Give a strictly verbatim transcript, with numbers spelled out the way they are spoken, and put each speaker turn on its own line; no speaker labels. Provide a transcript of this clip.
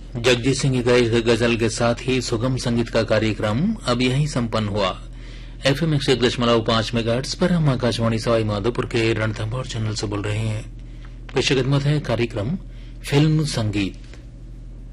जगजीत सिंह की गाई गजल के साथ ही सुगम संगीत का कार्यक्रम अब यहीं संपन्न हुआ। एफएम एक सौ एक दशमलव पांच मेगाहर्ट्ज पर हम आकाशवाणी सवाई माधोपुर के रणथंभौर चैनल से बोल रहे हैं। पेश खिदमत है कार्यक्रम फिल्म संगीत।